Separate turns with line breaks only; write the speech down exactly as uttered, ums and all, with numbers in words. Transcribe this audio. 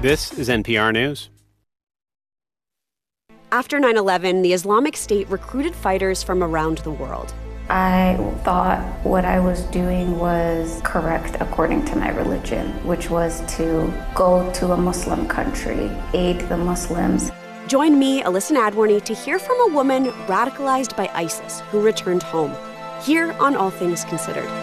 This is N P R News.
After nine eleven, the Islamic State recruited fighters from around the world.
I thought what I was doing was correct according to my religion, which was to go to a Muslim country, aid the Muslims.
Join me, Alyssa Nadworny, to hear from a woman radicalized by ISIS who returned home, here on All Things Considered.